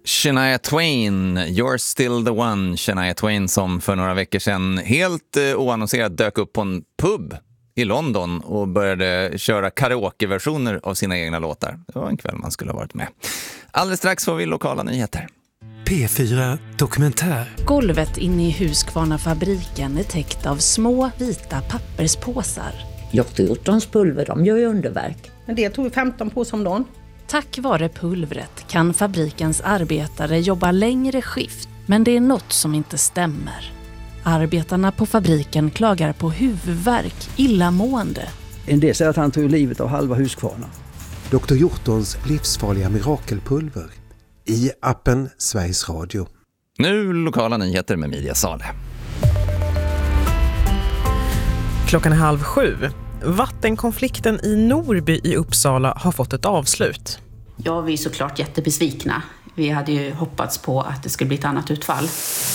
Shania Twain, You're still the one. Shania Twain som för några veckor sedan helt oannonserat dök upp på en pub i London och började köra karaokeversioner av sina egna låtar. Det var en kväll man skulle ha varit med. Alldeles strax får vi lokala nyheter. P4 Dokumentär. Golvet inne i Husqvarna-fabriken är täckt av små vita papperspåsar. Dr. Hjortons pulver, de gör ju underverk. Men det tog 15 på som dagen. Tack vare pulvret kan fabrikens arbetare jobba längre skift, men det är något som inte stämmer. Arbetarna på fabriken klagar på huvudvärk, illamående. En del säger att han tog livet av halva Husqvarna. Dr. Hjortons livsfarliga mirakelpulver. I appen Sveriges Radio. Nu lokala nyheter med Media Sale. 6:30. Vattenkonflikten i Norby i Uppsala har fått ett avslut. Ja, vi är såklart jättebesvikna. Vi hade ju hoppats på att det skulle bli ett annat utfall.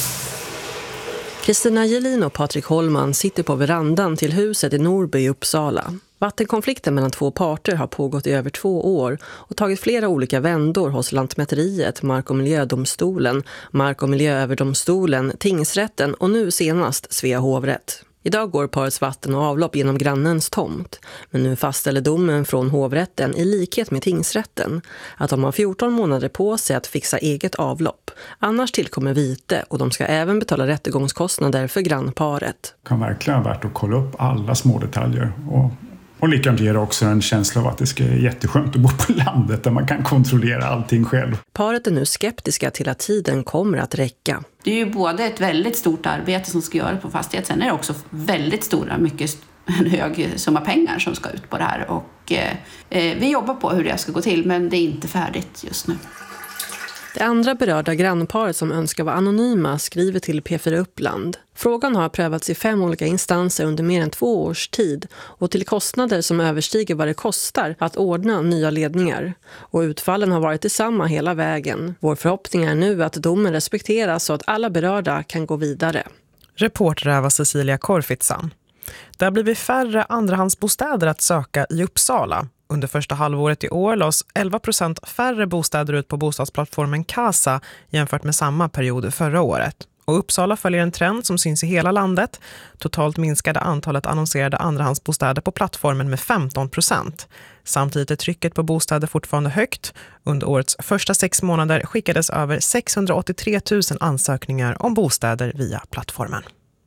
Kristina Gelin och Patrik Holman sitter på verandan till huset i Norby i Uppsala. Vattenkonflikten mellan två parter har pågått i över 2 år och tagit flera olika vändor hos Lantmäteriet, Mark- och miljödomstolen, Mark- och miljööverdomstolen, tingsrätten och nu senast Svea hovrätt. Idag går parets vatten och avlopp genom grannens tomt, men nu fastställer domen från hovrätten i likhet med tingsrätten att de har 14 månader på sig att fixa eget avlopp. Annars tillkommer vite och de ska även betala rättegångskostnader för grannparet. Det kan verkligen vara värt att kolla upp alla små detaljer och likadant ger det också en känsla av att det ska vara jätteskönt att bo på landet där man kan kontrollera allting själv. Paret är nu skeptiska till att tiden kommer att räcka. Det är ju både ett väldigt stort arbete som ska göras på fastighet. Sen är det också väldigt stora, en hög summa pengar som ska ut på det här. Och vi jobbar på hur det ska gå till, men det är inte färdigt just nu. Det andra berörda grannparet som önskar vara anonyma skriver till P4 Uppland. Frågan har prövats i 5 olika instanser under mer än 2 års tid och till kostnader som överstiger vad det kostar att ordna nya ledningar. Och utfallen har varit detsamma hela vägen. Vår förhoppning är nu att domen respekteras så att alla berörda kan gå vidare. Reporter var Cecilia Korfitsan. Det har blivit färre andrahandsbostäder att söka i Uppsala. Under första halvåret i år lades 11% färre bostäder ut på bostadsplattformen Casa jämfört med samma period förra året. Och Uppsala följer en trend som syns i hela landet. Totalt minskade antalet annonserade andrahandsbostäder på plattformen med 15%. Samtidigt är trycket på bostäder fortfarande högt. Under årets första 6 månader skickades över 683 000 ansökningar om bostäder via plattformen.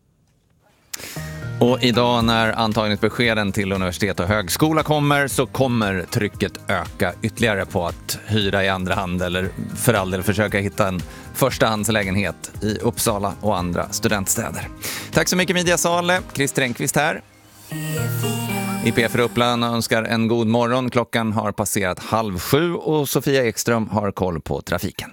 Och idag när antagningsbeskeden till universitet och högskola kommer så kommer trycket öka ytterligare på att hyra i andra hand eller för all del försöka hitta en förstahandslägenhet i Uppsala och andra studentstäder. Tack så mycket Media Sale, Christer Engqvist här. I P4 Uppland önskar en god morgon. Klockan har passerat 6:30 och Sofia Ekström har koll på trafiken.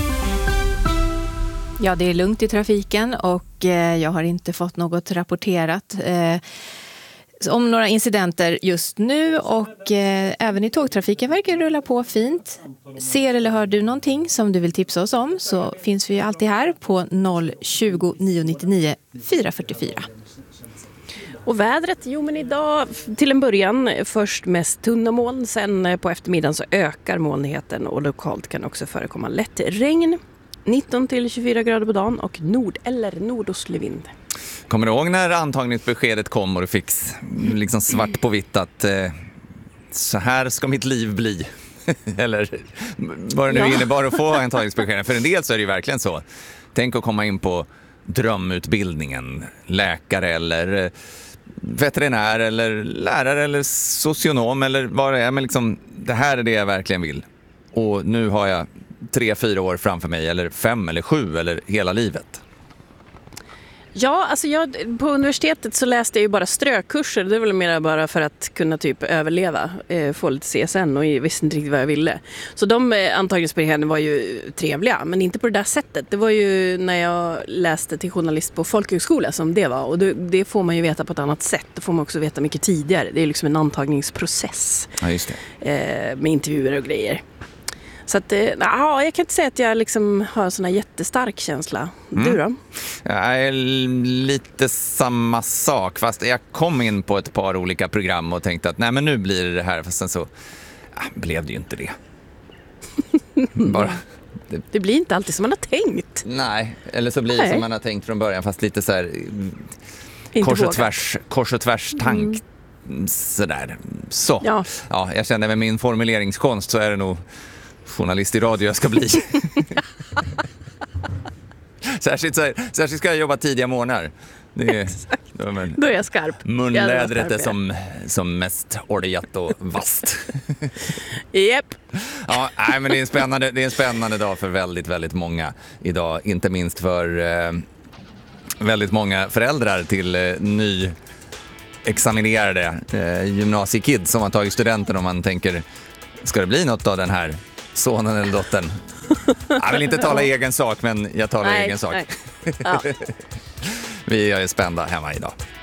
Ja, det är lugnt i trafiken och jag har inte fått något rapporterat om några incidenter just nu och även i tågtrafiken verkar det rulla på fint. Ser eller hör du någonting som du vill tipsa oss om så finns vi alltid här på 020 999 444. Och vädret, jo men idag till en början först mest tunna moln, sen på eftermiddagen så ökar molnigheten och lokalt kan också förekomma lätt regn. 19-24 grader på dagen och nord- eller nordostlig vind. Kommer du ihåg när antagningsbeskedet kom och du fick liksom svart på vitt att så här ska mitt liv bli? Eller vad det nu innebar att få antagningsbeskedet? För en del så är det ju verkligen så. Tänk att komma in på drömutbildningen. Läkare eller veterinär eller lärare eller socionom eller vad det är. Men liksom, det här är det jag verkligen vill. Och nu har jag 3-4 år framför mig eller 5 eller 7 eller hela livet. Ja, alltså på universitetet så läste jag ju bara strökurser. Det är väl mer bara för att kunna typ överleva, få lite CSN och jag visste inte riktigt vad jag ville. Så de antagningsbeskedena var ju trevliga, men inte på det där sättet. Det var ju när jag läste till journalist på folkhögskola som det var. Och det får man ju veta på ett annat sätt. Det får man också veta mycket tidigare. Det är liksom en antagningsprocess. Ja, just det. Med intervjuer och grejer. Så att, jag kan inte säga att jag liksom har en sån här jättestark känsla. Du då? Jag är lite samma sak, fast jag kom in på ett par olika program och tänkte att nej men nu blir det här, fast sen så blev det ju inte det. Det blir inte alltid som man har tänkt. Nej, eller så blir det som man har tänkt från början, fast lite så här kors och tvärs tank. Sådär. Så. Ja, jag känner med min formuleringskonst så är det nog journalist i radio jag ska bli. Särskilt ska jag jobba tidiga morgnar. Då är jag skarp. Munlädret är som mest oljat och vast. Japp. Ja, men det är en spännande dag för väldigt, väldigt många idag. Inte minst för väldigt många föräldrar till nyexaminerade gymnasiekids som har tagit studenten, och man tänker, ska det bli något av den här sonen eller dottern? Jag vill inte tala egen sak, men jag talar egen sak. Ja. Vi är spända hemma idag.